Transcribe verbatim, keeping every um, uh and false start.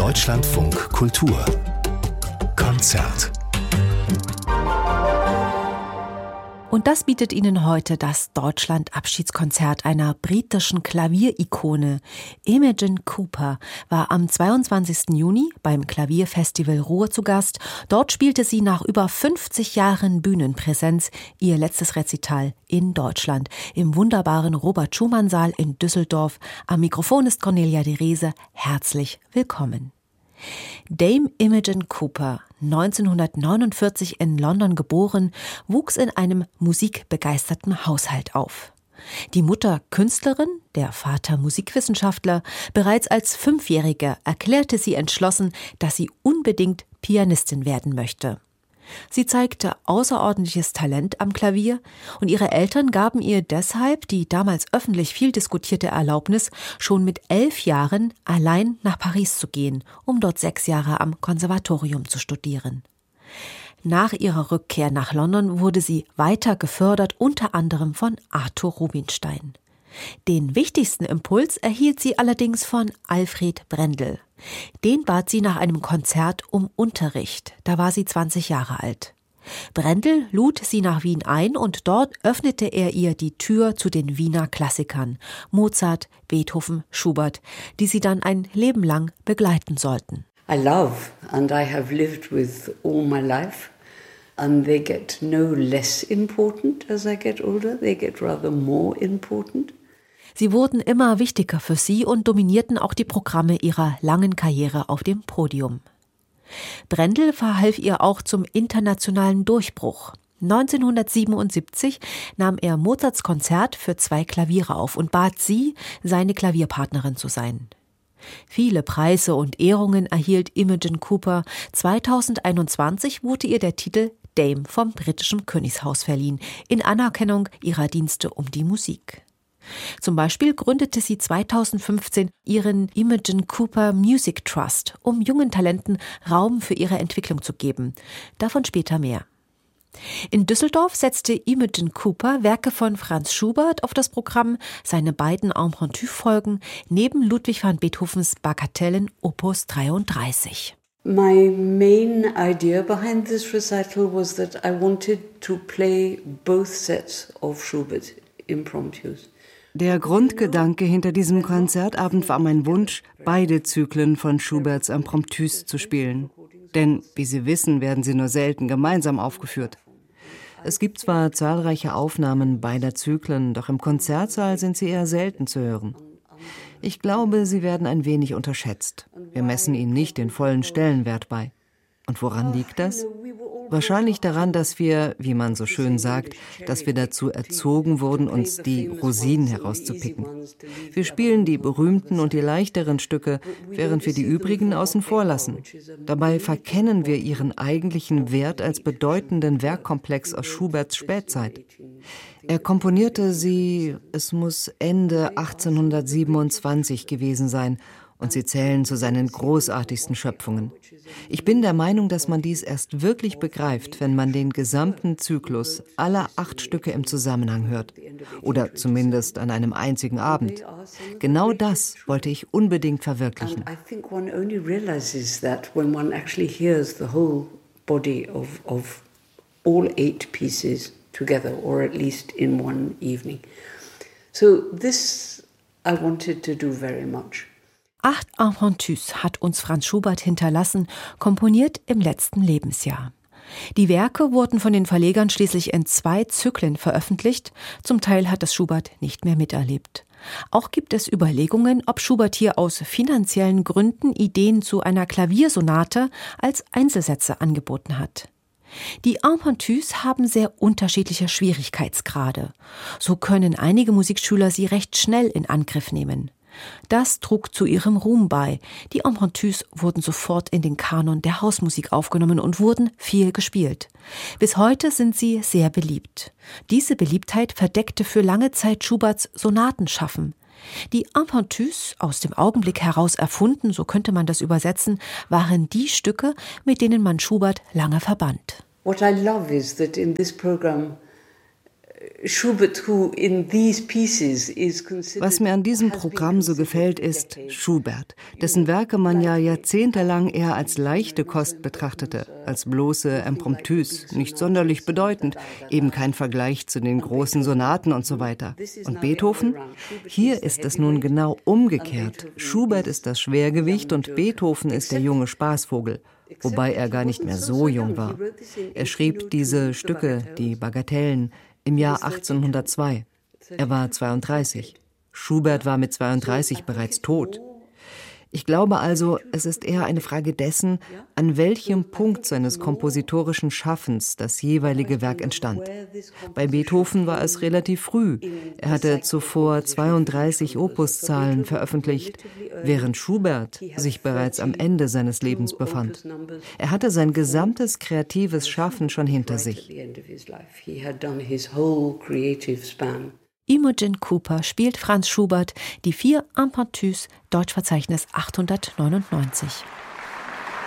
Deutschlandfunk Kultur Konzert. Und das bietet Ihnen heute das Deutschland-Abschiedskonzert einer britischen Klavierikone. Imogen Cooper war am zweiundzwanzigsten Juni beim Klavierfestival Ruhr zu Gast. Dort spielte sie nach über fünfzig Jahren Bühnenpräsenz ihr letztes Rezital in Deutschland im wunderbaren Robert-Schumann-Saal in Düsseldorf. Am Mikrofon ist Cornelia de Rese. Herzlich willkommen. Dame Imogen Cooper, neunzehnhundertneunundvierzig in London geboren, wuchs in einem musikbegeisterten Haushalt auf. Die Mutter Künstlerin, der Vater Musikwissenschaftler. Bereits als Fünfjährige erklärte sie entschlossen, dass sie unbedingt Pianistin werden möchte. Sie zeigte außerordentliches Talent am Klavier und ihre Eltern gaben ihr deshalb die damals öffentlich viel diskutierte Erlaubnis, schon mit elf Jahren allein nach Paris zu gehen, um dort sechs Jahre am Konservatorium zu studieren. Nach ihrer Rückkehr nach London wurde sie weiter gefördert, unter anderem von Arthur Rubinstein. Den wichtigsten Impuls erhielt sie allerdings von Alfred Brendel. Den bat sie nach einem Konzert um Unterricht. Da war sie zwanzig Jahre alt. Brendel lud sie nach Wien ein und dort öffnete er ihr die Tür zu den Wiener Klassikern, Mozart, Beethoven, Schubert, die sie dann ein Leben lang begleiten sollten. I love and I have lived with all my life. And they get no less important as I get older, they get rather more important. Sie wurden immer wichtiger für sie und dominierten auch die Programme ihrer langen Karriere auf dem Podium. Brendel verhalf ihr auch zum internationalen Durchbruch. neunzehnhundertsiebenundsiebzig nahm er Mozarts Konzert für zwei Klaviere auf und bat sie, seine Klavierpartnerin zu sein. Viele Preise und Ehrungen erhielt Imogen Cooper. zweitausendeinundzwanzig wurde ihr der Titel Dame vom britischen Königshaus verliehen, in Anerkennung ihrer Dienste um die Musik. Zum Beispiel gründete sie zweitausendfünfzehn ihren Imogen Cooper Music Trust, um jungen Talenten Raum für ihre Entwicklung zu geben. Davon später mehr. In Düsseldorf setzte Imogen Cooper Werke von Franz Schubert auf das Programm, seine beiden Impromptu-Folgen neben Ludwig van Beethovens Bagatellen Opus dreiunddreißig. My main idea behind this recital was that I wanted to play both sets of Schubert impromptus. Der Grundgedanke hinter diesem Konzertabend war mein Wunsch, beide Zyklen von Schuberts Impromptus zu spielen. Denn, wie Sie wissen, werden sie nur selten gemeinsam aufgeführt. Es gibt zwar zahlreiche Aufnahmen beider Zyklen, doch im Konzertsaal sind sie eher selten zu hören. Ich glaube, sie werden ein wenig unterschätzt. Wir messen ihnen nicht den vollen Stellenwert bei. Und woran liegt das? Wahrscheinlich daran, dass wir, wie man so schön sagt, dass wir dazu erzogen wurden, uns die Rosinen herauszupicken. Wir spielen die berühmten und die leichteren Stücke, während wir die übrigen außen vor lassen. Dabei verkennen wir ihren eigentlichen Wert als bedeutenden Werkkomplex aus Schuberts Spätzeit. Er komponierte sie, es muss Ende achtzehnhundertsiebenundzwanzig gewesen sein, und sie zählen zu seinen großartigsten Schöpfungen. Ich bin der Meinung, dass man dies erst wirklich begreift, wenn man den gesamten Zyklus aller acht Stücke im Zusammenhang hört. Oder zumindest an einem einzigen Abend. Genau das wollte ich unbedingt verwirklichen. I think one only realizes that when one actually hears the whole body of, of all eight pieces together, or at least in one evening. So this I wanted to do very much. Acht Impromptus hat uns Franz Schubert hinterlassen, komponiert im letzten Lebensjahr. Die Werke wurden von den Verlegern schließlich in zwei Zyklen veröffentlicht. Zum Teil hat das Schubert nicht mehr miterlebt. Auch gibt es Überlegungen, ob Schubert hier aus finanziellen Gründen Ideen zu einer Klaviersonate als Einzelsätze angeboten hat. Die Impromptus haben sehr unterschiedliche Schwierigkeitsgrade. So können einige Musikschüler sie recht schnell in Angriff nehmen. Das trug zu ihrem Ruhm bei. Die Impromptus wurden sofort in den Kanon der Hausmusik aufgenommen und wurden viel gespielt. Bis heute sind sie sehr beliebt. Diese Beliebtheit verdeckte für lange Zeit Schuberts Sonatenschaffen. Die Impromptus, aus dem Augenblick heraus erfunden, so könnte man das übersetzen, waren die Stücke, mit denen man Schubert lange verband. What I love is that in this program Was mir an diesem Programm so gefällt, ist Schubert, dessen Werke man ja jahrzehntelang eher als leichte Kost betrachtete, als bloße Impromptus, nicht sonderlich bedeutend, eben kein Vergleich zu den großen Sonaten und so weiter. Und Beethoven? Hier ist es nun genau umgekehrt. Schubert ist das Schwergewicht und Beethoven ist der junge Spaßvogel. Wobei er gar nicht mehr so jung war. Er schrieb diese Stücke, die Bagatellen, im Jahr achtzehnhundertzwei. Er war zweiunddreißig. Schubert war mit zweiunddreißig bereits tot. Ich glaube also, es ist eher eine Frage dessen, an welchem Punkt seines kompositorischen Schaffens das jeweilige Werk entstand. Bei Beethoven war es relativ früh. Er hatte zuvor zweiunddreißig Opuszahlen veröffentlicht, während Schubert sich bereits am Ende seines Lebens befand. Er hatte sein gesamtes kreatives Schaffen schon hinter sich. Imogen Cooper spielt Franz Schubert die vier Impromptus, Deutschverzeichnis achthundertneunundneunzig.